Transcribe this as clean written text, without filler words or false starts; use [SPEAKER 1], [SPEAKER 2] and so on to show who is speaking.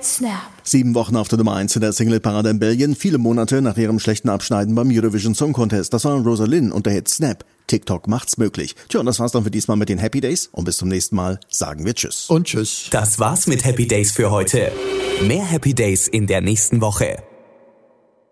[SPEAKER 1] Hit Snap.
[SPEAKER 2] 7 Wochen auf der Nummer 1 in der Singleparade in Belgien, viele Monate nach ihrem schlechten Abschneiden beim Eurovision Song Contest. Das war Rosalind und der Hit Snap. TikTok macht's möglich. Tja, und das war's dann für diesmal mit den Happy Days. Und bis zum nächsten Mal sagen wir Tschüss.
[SPEAKER 3] Und Tschüss.
[SPEAKER 4] Das war's mit Happy Days für heute. Mehr Happy Days in der nächsten Woche.